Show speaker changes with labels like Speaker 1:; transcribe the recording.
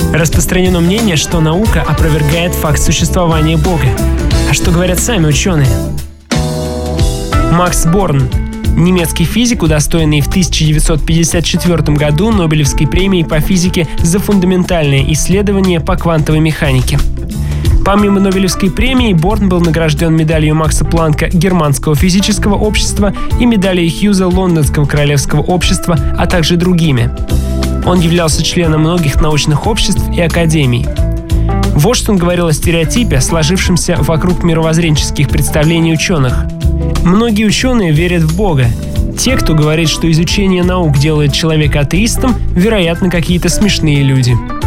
Speaker 1: Распространено мнение, что наука опровергает факт существования Бога. А что говорят сами ученые? Макс Борн, немецкий физик, удостоенный в 1954 году Нобелевской премии по физике за фундаментальные исследования по квантовой механике. Помимо Нобелевской премии, Борн был награжден медалью Макса Планка Германского физического общества и медалью Хьюза Лондонского королевского общества, а также другими. Он являлся членом многих научных обществ и академий. Вот что он говорил о стереотипе, сложившемся вокруг мировоззренческих представлений ученых. Многие ученые верят в Бога. Те, кто говорит, что изучение наук делает человека атеистом, вероятно, какие-то смешные люди.